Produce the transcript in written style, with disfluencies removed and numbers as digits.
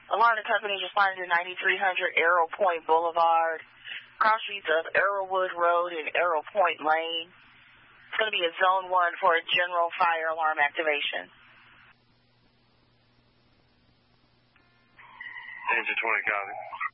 Alarm the company responding to 9300 Arrow Point Boulevard, cross streets of Arrowwood Road and Arrow Point Lane. It's going to be a Zone 1 for a general fire alarm activation. Engine 20, copy.